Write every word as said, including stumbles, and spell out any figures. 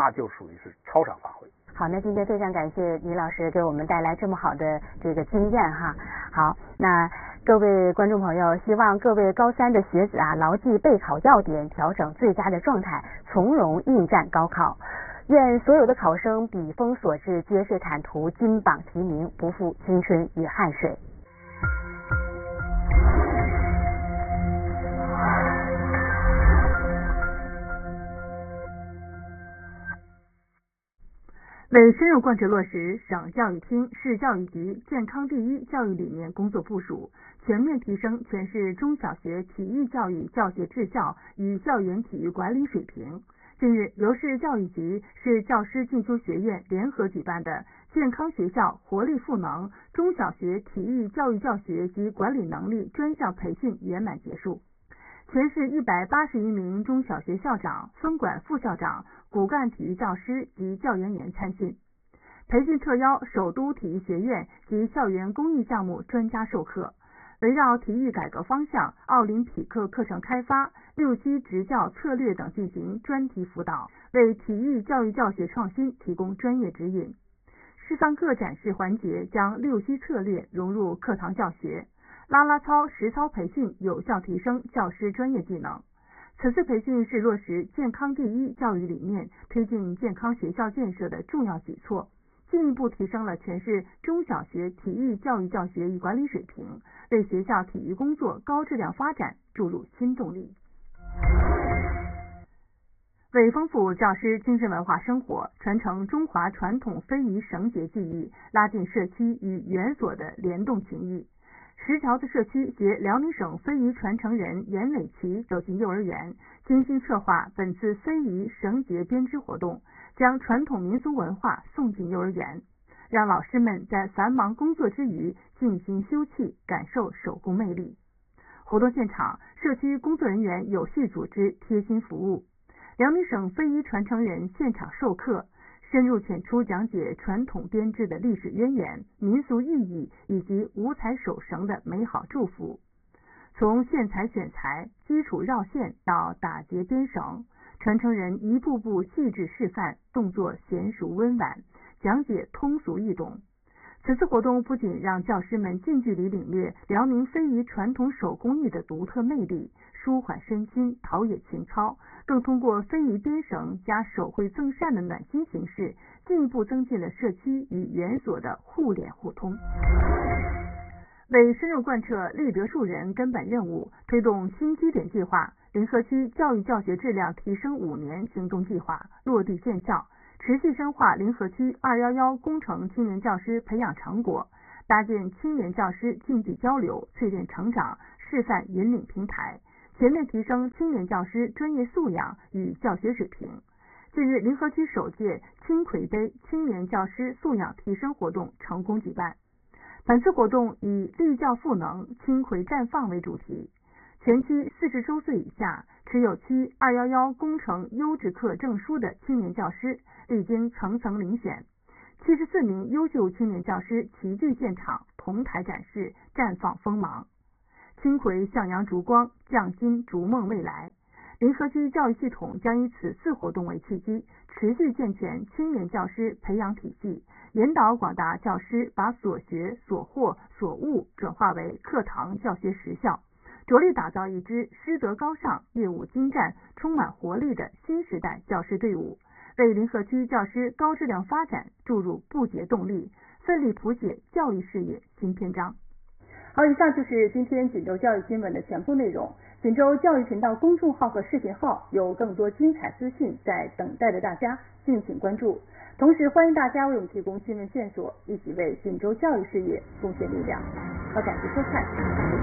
那就属于是超常发挥。 好，那今天非常感谢李老师给我们带来这么好的这个经验哈。好，那各位观众朋友，希望各位高三的学子啊，牢记备考要点，调整最佳的状态，从容应战高考。愿所有的考生笔锋所至，皆是坦途，金榜题名，不负青春与汗水。 为深入贯彻落实省教育厅、市教育局健康第一教育理念工作部署，全面提升全市中小学体育教育教学质效与校园体育管理水平，近日，由市教育局、市教师进修学院联合举办的健康学校活力赋能中小学体育教育教学及管理能力专项培训圆满结束。全市一百八十余名中小学校长、分管副校长、骨干体育教师及教研员参训。培训特邀首都体育学院及校园公益项目专家授课，围绕体育改革方向、奥林匹克课程开发、六期执教策略等进行专题辅导，为体育教育教学创新提供专业指引。示范课展示环节将六期策略融入课堂教学，啦啦操、实操培训有效提升教师专业技能。此次培训是落实健康第一教育理念、推进健康学校建设的重要举措，进一步提升了全市中小学体育教育教学与管理水平，为学校体育工作高质量发展注入新动力。为丰富教师精神文化生活，传承中华传统非遗绳结技艺，拉近社区与园所的联动情谊，石桥子社区携辽宁省非遗传承人严伟奇走进幼儿园，精心策划本次非遗绳结编织活动，将传统民俗文化送进幼儿园，让老师们在繁忙工作之余静心休憩，感受手工魅力。活动现场，社区工作人员有序组织，贴心服务。辽宁省非遗传承人现场授课，深入浅出讲解传统编织的历史渊源、民俗意义以及五彩手绳的美好祝福。从线材选材、基础绕线到打结编绳，传承人一步步细致示范，动作娴熟温婉，讲解通俗易懂。此次活动不仅让教师们近距离领略辽宁非遗传统手工艺的独特魅力，舒缓身心，陶冶情操，更通过非遗编绳加手绘赠扇的暖心形式，进一步增进了社区与园所的互联互通。为深入贯彻立德树人根本任务，推动新基点计划，临河区教育教学质量提升五年行动计划落地见效，持续深化临河区二一一工程青年教师培养成果，搭建青年教师竞技交流、淬炼成长、示范引领平台，全面提升青年教师专业素养与教学水平。近日，临河区首届青葵杯青年教师素养提升活动成功举办。本次活动以立教赋能、青葵绽放为主题，全区四十周岁以下持有区二一一工程优质课证书的青年教师历经层层遴选，七十四名优秀青年教师齐聚现场，同台展示，绽放锋芒。青葵向阳烛光，匠心逐梦未来。临河区教育系统将以此次活动为契机，持续健全青年教师培养体系，引导广大教师把所学、所获、所悟转化为课堂教学实效，着力打造一支师德高尚、业务精湛、充满活力的新时代教师队伍，为临河区教师高质量发展注入不竭动力，奋力谱写教育事业新篇章。好，以上就是今天锦州教育新闻的全部内容。锦州教育频道公众号和视频号有更多精彩资讯在等待着大家，敬请关注。同时欢迎大家为我们提供新闻线索，一起为锦州教育事业贡献力量。好，感谢收看。